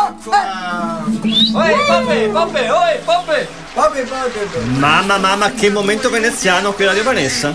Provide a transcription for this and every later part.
Mamma, che momento veneziano qui Radio Vanessa.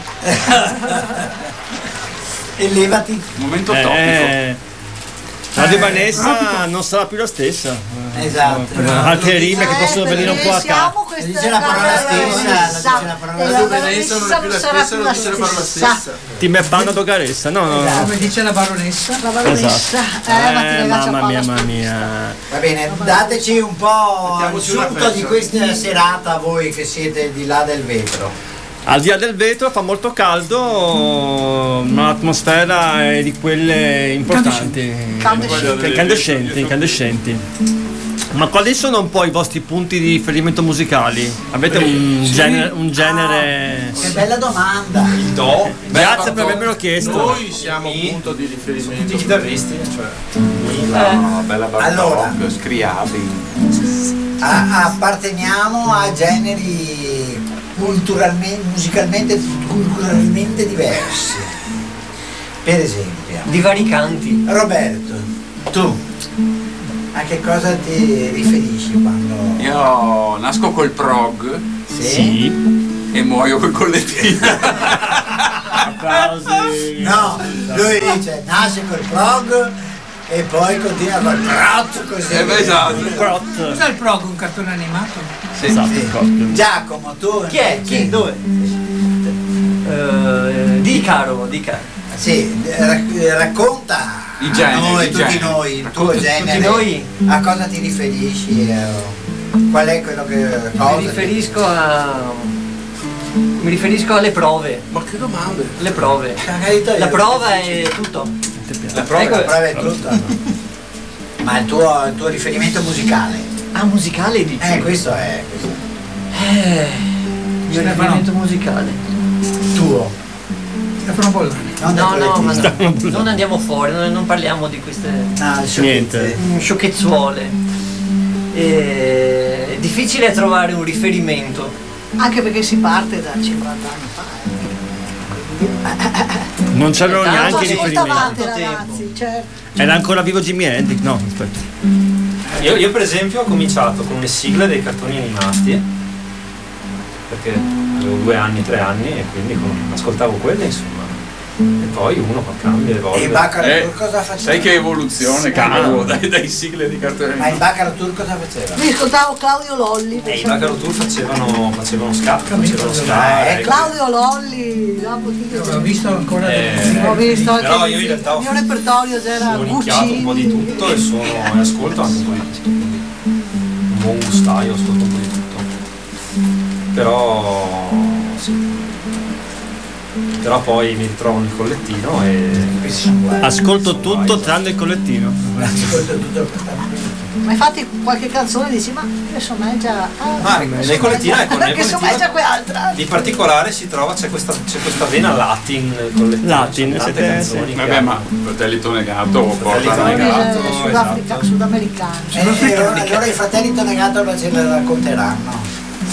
E levati. Momento topico. Radio Vanessa non sarà più la stessa. Esatto. Altre rime che possono venire un po' a caso. Dice la parola stessa. Radio Vanessa non è più la stessa, non dice la parola stessa. Ti me fanno dogaressa, no. Come dice la baronessa. La baronessa. Mamma mia. Va bene, dateci un po' il sunto di questa serata voi che siete di là del vetro. Al di là del vetro fa molto caldo, ma l'atmosfera è di quelle importanti, incandescenti. Ma quali sono un po' i vostri punti di riferimento musicali? Avete un genere? Che bella domanda! Il do. Grazie per avermelo chiesto. Noi siamo un punto di riferimento. Tutti i chitarristi, cioè. No, bella Allora. Scriabili. Apparteniamo a generi musicalmente diversi. Per esempio, Divaricanti. Roberto, tu a che cosa ti riferisci quando? Io nasco col prog Sì. e muoio col collettino. No, lui dice nasce col prog e poi continua col prot così. Esatto. Cos'è il prog? Un cartone animato? Sì. Sì. Giacomo, tu Chi è? Chi? Dove? Di Caro. Sì, racconta I generi, a noi, i tutti generi. noi, il Racconta tuo genere, tutti noi. a cosa ti riferisci, qual è quello che cosa Mi riferisco alle prove. Ma che domande? Le prove. La prova è tutto. La prova è tutto. Ma il tuo riferimento musicale? Ah, musicale dici? Questo è il mio riferimento musicale. tuo. Stefano Bollani. Non andiamo fuori, non parliamo di queste Niente. sciocchezzuole. È difficile trovare un riferimento. Anche perché si parte da 50 anni fa. Non c'erano neanche riferimenti. Ascoltavate, ragazzi, certo. Era ancora vivo Jimi Hendrix? No, aspetta. Io per esempio ho cominciato con le sigle dei cartoni animati, perché avevo 2 anni, 3 anni e quindi ascoltavo quelle, insomma. E poi uno cambia, evolve. E Baccarat Tour cosa faceva? Sai che evoluzione che avevo dai sigle di cartone Ma il Baccarat Tour cosa faceva? Mi ascoltavo Claudio Lolli. I Baccarat Tour facevano ska, Claudio Lolli, L'ho visto ancora. ho visto anche però io in realtà il mio repertorio c'era ho nicchiato un po' di tutto e ascolto anche un po' di tutto. Un buon gustaio, ascolto un po' di tutto. Però sì. Però poi mi ritrovo nel collettino e Ascolto tutto tranne il collettino. Ma infatti qualche canzone dici ma adesso mangia nel collettino ecco, perché somiglia a quell'altra. di particolare c'è questa vena latin nel collettino. Latin, tante siete- canzoni. sì. Vabbè, ma Fratelli Negato porta Negato, Sudamericano. Allora i fratelli Tonegato ce la racconteranno.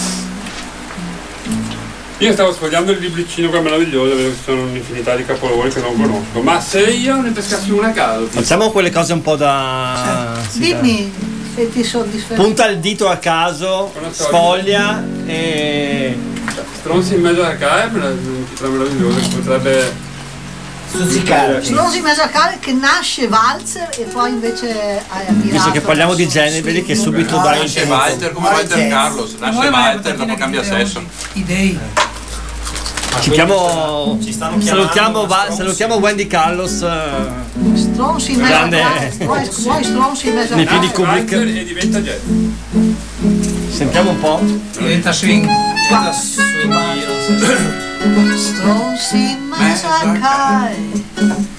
Io stavo sfogliando il libricino qua meraviglioso, vedo che ci sono un'infinità di capolavori che non conosco. Ma se io ne pescassi una a caso, Facciamo quelle cose un po' da... Dimmi se ti soddisfa. Punta il dito a caso, sfoglia e... stronzi in mezzo alla cara è un titolo meraviglioso che potrebbe stuzzicarti. Slosi Magiacale che nasce valzer e poi invece hai ammirato. Visto che parliamo di generi che subito dai un nasce Walter come Walter Carlos, nasce Walter dopo cambia sesso. I dei. Salutiamo Wendy Carlos Stronzi in grande Magiacale. Vuoi stronzi in nei piedi Magiacale? Kubrick. e diventa jazz. Sentiamo un po'. Diventa swing. Stronzi in Magiacale.